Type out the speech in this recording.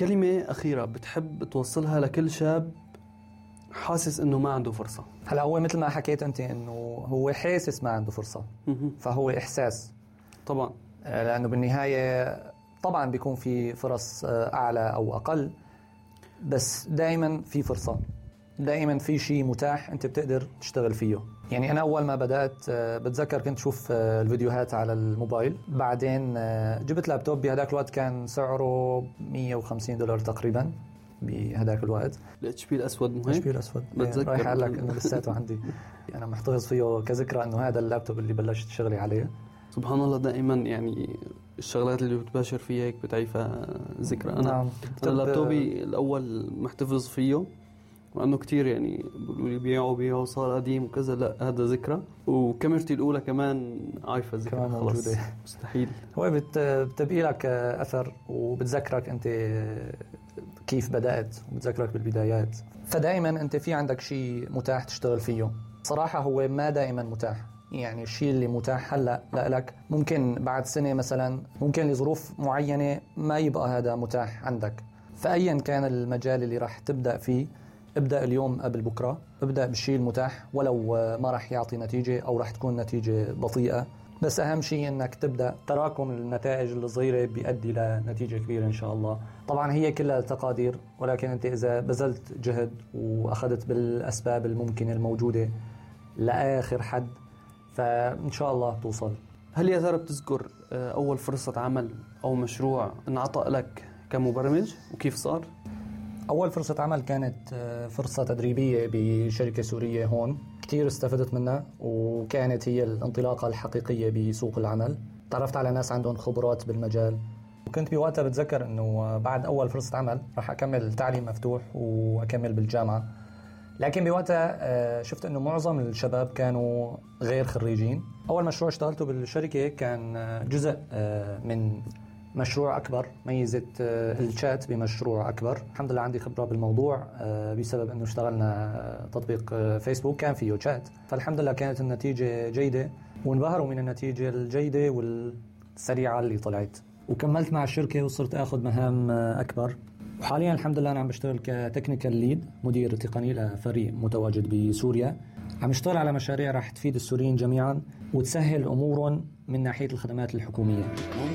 كلمة أخيرة بتحب توصلها لكل شاب حاسس إنه ما عنده فرصة؟ هلا هو مثل ما حكيت أنت إنه هو حاسس ما عنده فرصة، فهو إحساس طبعا، لأنه بالنهاية طبعا بيكون في فرص أعلى أو أقل، بس دائما في فرصة، دائما في شيء متاح أنت بتقدر تشتغل فيه. يعني أنا أول ما بدأت بتذكر كنت شوف الفيديوهات على الموبايل، بعدين جبت لابتوب بهداك الوقت كان سعره $150 تقريبا بهداك الوقت. الاتش بي الأسود مهم؟ الاتش بي الأسود بتذكر رايح أقول لك إنه لساته عندي. أنا محتفظ فيه كذكرى إنه هذا اللابتوب اللي بلشت شغلي عليه. سبحان الله، دائما يعني الشغلات اللي بتباشر فيها هيك بتعيفها ذكرى. أنا لابتوبي الأول محتفظ فيه وأنه كتير يعني بيقولوا لي بيعوا صار قديم وكذا، لا هذا ذكرى. وكاميرتي الأولى كمان عايفة ذكرى، خلاص مستحيل. هو بتبقي لك أثر وبتذكرك أنت كيف بدأت وبتذكرك بالبدايات، فدائما أنت في عندك شيء متاح تشتغل فيه. صراحة هو ما دائما متاح، يعني الشيء اللي متاح هلأ لك ممكن بعد سنة مثلا، ممكن لظروف معينة ما يبقى هذا متاح عندك. فأيا كان المجال اللي راح تبدأ فيه، ابدأ اليوم قبل بكرة، ابدأ بالشيء المتاح ولو ما راح يعطي نتيجة أو راح تكون نتيجة بطيئة، بس أهم شيء أنك تبدأ. تراكم النتائج الصغيرة بيؤدي لنتيجة كبيرة إن شاء الله. طبعا هي كلها تقادير، ولكن أنت إذا بذلت جهد وأخذت بالأسباب الممكنة الموجودة لآخر حد فإن شاء الله توصل. هل يا ترى بتذكر أول فرصة عمل أو مشروع انعطى لك كمبرمج وكيف صار؟ أول فرصة عمل كانت فرصة تدريبية بشركة سورية هون، كتير استفدت منها وكانت هي الانطلاقة الحقيقية بسوق العمل. تعرفت على ناس عندهم خبرات بالمجال، وكنت بوقتها بتذكر أنه بعد أول فرصة عمل راح أكمل تعليم مفتوح وأكمل بالجامعة. لكن بوقتها شفت أنه معظم الشباب كانوا غير خريجين. أول مشروع اشتغلته بالشركة كان جزء من مشروع أكبر، ميزة الشات بمشروع أكبر. الحمد لله عندي خبرة بالموضوع بسبب أنه اشتغلنا تطبيق فيسبوك كان فيه شات، فالحمد لله كانت النتيجة جيدة وانبهروا من النتيجة الجيدة والسريعة اللي طلعت. وكملت مع الشركة وصرت أخذ مهام أكبر، وحاليا الحمد لله أنا عم بشتغل كتكنيكال ليد، مدير تقني لفريق متواجد بسوريا. عم اشتغل على مشاريع راح تفيد السوريين جميعا وتسهل أمورهم من ناحية الخدمات الحكومية.